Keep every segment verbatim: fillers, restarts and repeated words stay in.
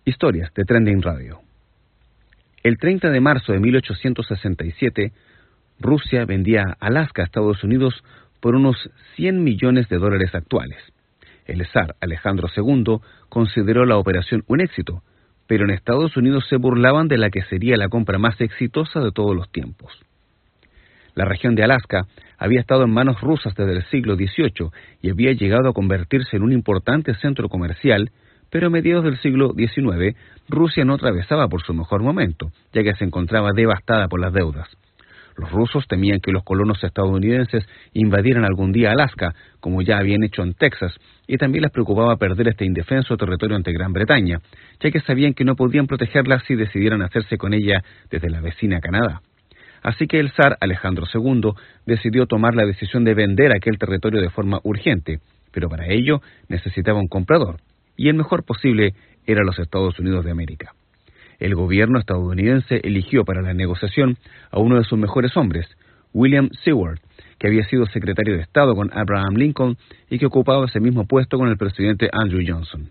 Historias de Trending Radio. El treinta de marzo de mil ochocientos sesenta y siete, Rusia vendía Alaska a Estados Unidos por unos cien millones de dólares actuales. El zar Alejandro segundo consideró la operación un éxito, pero en Estados Unidos se burlaban de la que sería la compra más exitosa de todos los tiempos. La región de Alaska había estado en manos rusas desde el siglo dieciocho y había llegado a convertirse en un importante centro comercial, pero a mediados del siglo diecinueve, Rusia no atravesaba por su mejor momento, ya que se encontraba devastada por las deudas. Los rusos temían que los colonos estadounidenses invadieran algún día Alaska, como ya habían hecho en Texas, y también les preocupaba perder este indefenso territorio ante Gran Bretaña, ya que sabían que no podían protegerla si decidieran hacerse con ella desde la vecina Canadá. Así que el zar Alejandro segundo decidió tomar la decisión de vender aquel territorio de forma urgente, pero para ello necesitaba un comprador, y el mejor posible era los Estados Unidos de América. El gobierno estadounidense eligió para la negociación a uno de sus mejores hombres, William Seward, que había sido secretario de Estado con Abraham Lincoln y que ocupaba ese mismo puesto con el presidente Andrew Johnson.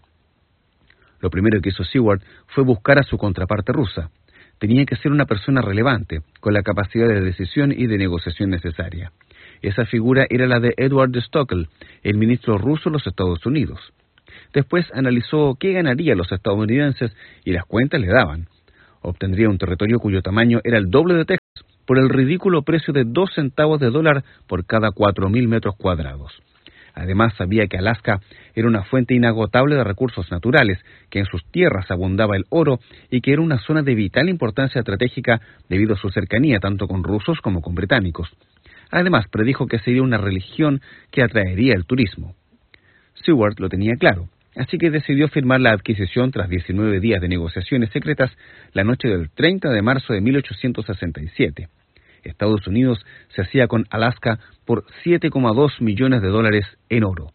Lo primero que hizo Seward fue buscar a su contraparte rusa. Tenía que ser una persona relevante, con la capacidad de decisión y de negociación necesaria. Esa figura era la de Edward de Stockel, el ministro ruso de los Estados Unidos. Después analizó qué ganarían los estadounidenses y las cuentas le daban. Obtendría un territorio cuyo tamaño era el doble de Texas, por el ridículo precio de dos centavos de dólar por cada cuatro mil metros cuadrados. Además, sabía que Alaska era una fuente inagotable de recursos naturales, que en sus tierras abundaba el oro y que era una zona de vital importancia estratégica debido a su cercanía tanto con rusos como con británicos. Además, predijo que sería una región que atraería el turismo. Seward lo tenía claro, así que decidió firmar la adquisición tras diecinueve días de negociaciones secretas la noche del treinta de marzo de mil ochocientos sesenta y siete. Estados Unidos se hacía con Alaska por siete coma dos millones de dólares en oro.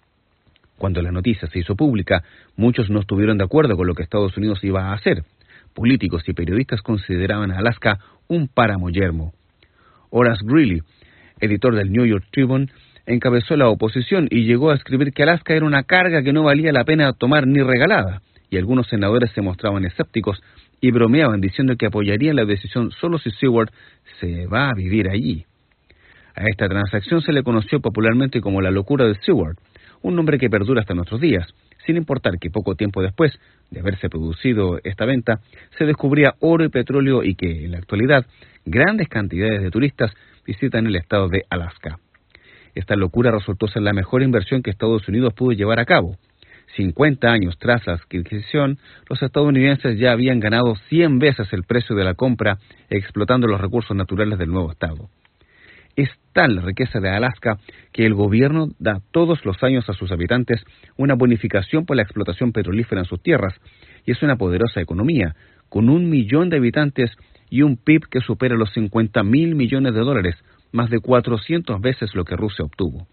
Cuando la noticia se hizo pública, muchos no estuvieron de acuerdo con lo que Estados Unidos iba a hacer. Políticos y periodistas consideraban a Alaska un páramo yermo. Horace Greeley, editor del New York Tribune, encabezó la oposición y llegó a escribir que Alaska era una carga que no valía la pena tomar ni regalada, y algunos senadores se mostraban escépticos y bromeaban diciendo que apoyarían la decisión solo si Seward se va a vivir allí. A esta transacción se le conoció popularmente como la locura de Seward, un nombre que perdura hasta nuestros días, sin importar que poco tiempo después de haberse producido esta venta, se descubría oro y petróleo y que, en la actualidad, grandes cantidades de turistas visitan el estado de Alaska. Esta locura resultó ser la mejor inversión que Estados Unidos pudo llevar a cabo. cincuenta años tras la adquisición, los estadounidenses ya habían ganado cien veces el precio de la compra explotando los recursos naturales del nuevo estado. Es tal la riqueza de Alaska que el gobierno da todos los años a sus habitantes una bonificación por la explotación petrolífera en sus tierras, y es una poderosa economía, con un millón de habitantes y un P I B que supera los cincuenta mil millones de dólares, más de cuatrocientas veces lo que Rusia obtuvo.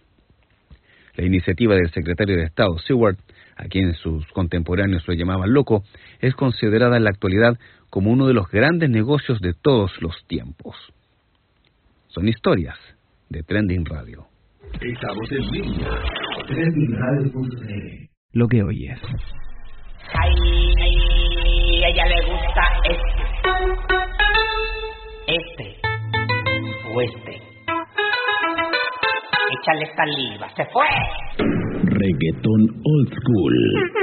La iniciativa del secretario de Estado, Seward, a quien sus contemporáneos lo llamaban loco, es considerada en la actualidad como uno de los grandes negocios de todos los tiempos. Son historias de Trending Radio. Estamos en línea. trending radio punto c l. Lo que oyes. Ay, a ella le gusta este. Este. O este. Échale saliva. ¡Se fue! Reggaetón old school.